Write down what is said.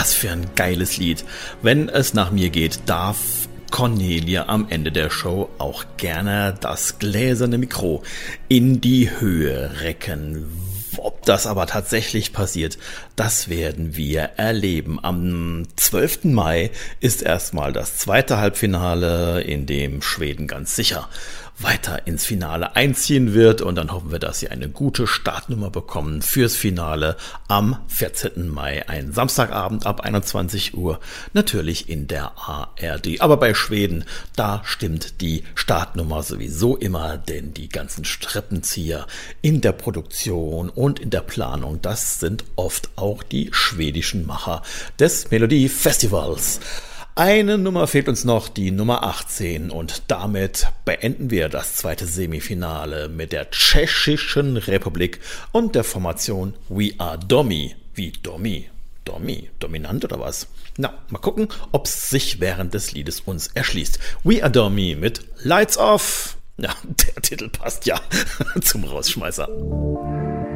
Was für ein geiles Lied. Wenn es nach mir geht, darf Cornelia am Ende der Show auch gerne das gläserne Mikro in die Höhe recken. Ob das aber tatsächlich passiert, das werden wir erleben. Am 12. Mai ist erstmal das zweite Halbfinale, in dem Schweden ganz sicher weiter ins Finale einziehen wird. Und dann hoffen wir, dass sie eine gute Startnummer bekommen fürs Finale am 14. Mai, ein Samstagabend ab 21 Uhr, natürlich in der ARD. Aber bei Schweden, da stimmt die Startnummer sowieso immer, denn die ganzen Strippenzieher in der Produktion und in der Planung, das sind oft auch die schwedischen Macher des Melodiefestivals. Eine Nummer fehlt uns noch, die Nummer 18, und damit beenden wir das zweite Semifinale mit der Tschechischen Republik und der Formation We Are Domi. Wie Domi? Dominant oder was? Na, mal gucken, ob es sich während des Liedes uns erschließt. We Are Domi mit Lights Off. Ja, der Titel passt ja zum Rausschmeißer.